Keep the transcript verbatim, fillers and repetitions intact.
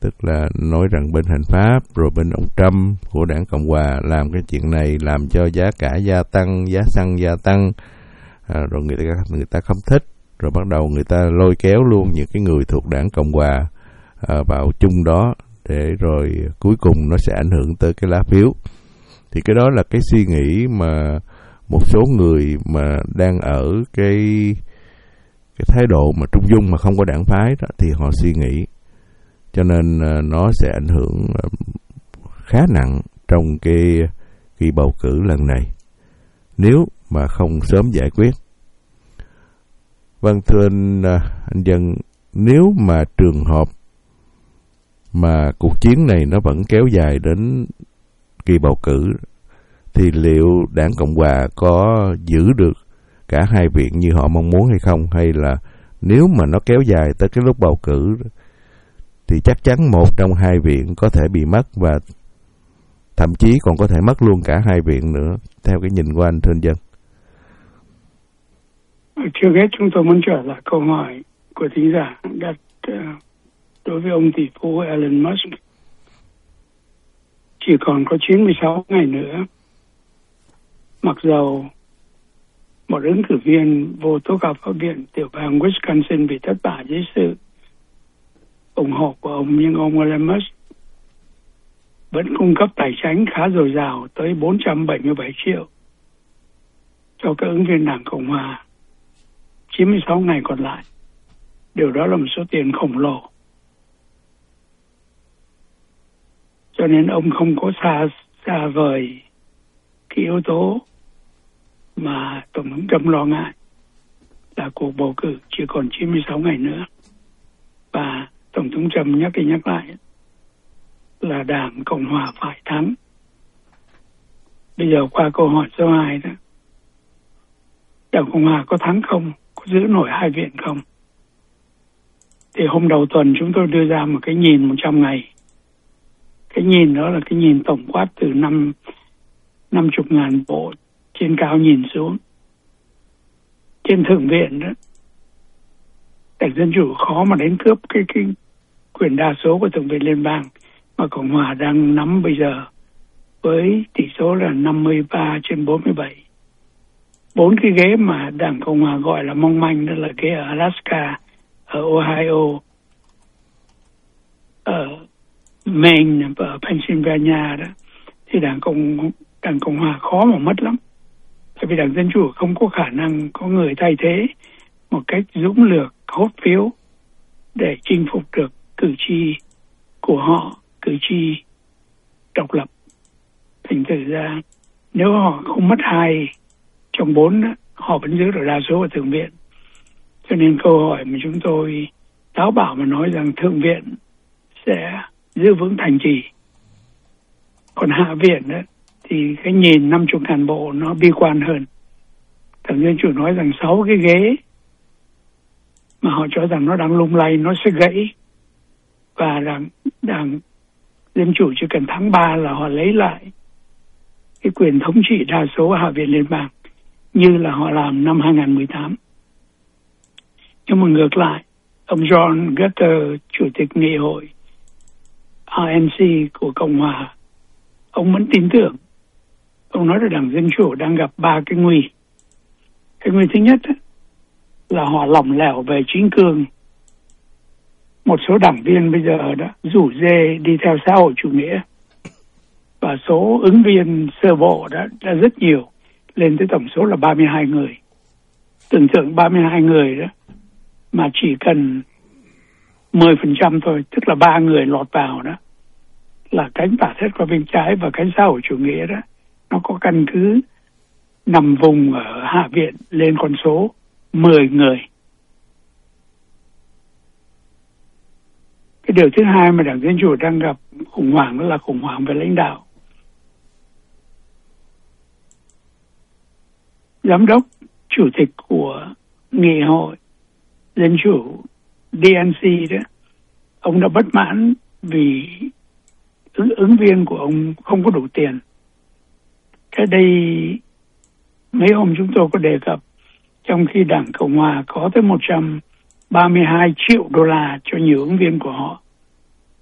tức là nói rằng bên hành pháp rồi bên ông Trump của đảng Cộng hòa làm cái chuyện này làm cho giá cả gia tăng, giá xăng gia tăng, à, rồi người ta người ta không thích, rồi bắt đầu người ta lôi kéo luôn những cái người thuộc đảng Cộng hòa à, vào chung đó, để rồi cuối cùng nó sẽ ảnh hưởng tới cái lá phiếu. Thì cái đó là cái suy nghĩ mà một số người mà đang ở cái cái thái độ mà trung dung mà không có đảng phái đó, thì họ suy nghĩ, cho nên uh, nó sẽ ảnh hưởng uh, khá nặng trong cái kỳ bầu cử lần này nếu mà không sớm giải quyết. Vâng, thưa anh, uh, anh Dân, nếu mà trường hợp mà cuộc chiến này nó vẫn kéo dài đến kỳ bầu cử, thì liệu đảng Cộng hòa có giữ được cả hai viện như họ mong muốn hay không? Hay là nếu mà nó kéo dài tới cái lúc bầu cử thì chắc chắn một trong hai viện có thể bị mất, và thậm chí còn có thể mất luôn cả hai viện nữa, theo cái nhìn của anh, thưa anh Dân? Trước hết chúng tôi muốn trở lại câu hỏi của thính giả đặt uh, đối với ông tỷ phú Elon Musk. Chỉ còn có chín mươi sáu ngày nữa, mặc dầu một ứng cử viên vô tố cáo pháp viện tiểu bang Wisconsin bị thất bại dưới sự ủng hộ của ông, nhưng ông Elon Musk vẫn cung cấp tài chính khá dồi dào tới bốn trăm bảy mươi bảy triệu cho các ứng viên đảng Cộng hòa chín mươi sáu ngày còn lại. Điều đó là một số tiền khổng lồ. Cho nên ông không có xa xa vời cái yếu tố mà Tổng thống Trump lo ngại là cuộc bầu cử chỉ còn chín mươi sáu ngày nữa. Và Tổng thống Trump nhắc đi nhắc lại là đảng Cộng hòa phải thắng. Bây giờ qua câu hỏi số hai đó, đảng Cộng hòa có thắng không? Có giữ nổi hai viện không? Thì hôm đầu tuần chúng tôi đưa ra một cái nhìn một trăm ngày. Cái nhìn đó là cái nhìn tổng quát từ năm năm chục ngàn bộ trên cao nhìn xuống. Trên thượng viện đó, đảng Dân Chủ khó mà đánh cướp cái, cái quyền đa số của Thượng viện Liên bang mà Cộng hòa đang nắm bây giờ, với tỷ số là năm mươi ba trên bốn mươi bảy. Bốn cái ghế mà đảng Cộng hòa gọi là mong manh, đó là ghế ở Alaska, ở Ohio, ở Maine và ở Pennsylvania đó, thì đảng Cộng đảng Cộng hòa khó mà mất lắm. Tại vì đảng Dân Chủ không có khả năng có người thay thế một cách dũng lược hốt phiếu để chinh phục được cử tri của họ, cử tri độc lập. Thành thử ra nếu họ không mất hai trong bốn đó, họ vẫn giữ được đa số ở Thượng viện. Cho nên câu hỏi mà chúng tôi táo bạo mà nói rằng Thượng viện sẽ giữ vững thành trì. Còn Hạ viện đó, thì cái nhìn năm chục ngàn bộ nó bi quan hơn. Đảng Dân Chủ nói rằng sáu cái ghế mà họ cho rằng nó đang lung lay, nó sẽ gãy. Và đảng, đảng Dân Chủ chỉ cần thắng ba là họ lấy lại cái quyền thống trị đa số Hạ viện Liên bang như là họ làm năm hai không một tám. Nhưng mà ngược lại, ông John Gutter, Chủ tịch Nghị hội rờ en xê của Cộng hòa, ông vẫn tin tưởng. Ông nói là đảng Dân Chủ đang gặp ba cái nguy. Cái nguy thứ nhất là họ lỏng lẻo về chính cương. Một số đảng viên bây giờ đã rủ rê đi theo xã hội chủ nghĩa. Và số ứng viên sơ bộ đã, đã rất nhiều, lên tới tổng số là ba mươi hai người. Tưởng tượng ba mươi hai người đó, mà chỉ cần mười phần trăm thôi, tức là ba người lọt vào đó, là cánh tả thiết qua bên trái và cánh xã hội chủ nghĩa đó, nó có căn cứ nằm vùng ở Hạ viện lên con số mười người. Cái điều thứ hai mà đảng Dân Chủ đang gặp khủng hoảng đó là khủng hoảng về lãnh đạo. Giám đốc chủ tịch của Nghị hội Dân Chủ đê en xê đó, ông đã bất mãn vì ứng, ứng viên của ông không có đủ tiền. Cái đây mấy hôm chúng tôi có đề cập, trong khi đảng Cộng hòa có tới một trăm ba mươi hai triệu đô la cho nhiều ứng viên của họ,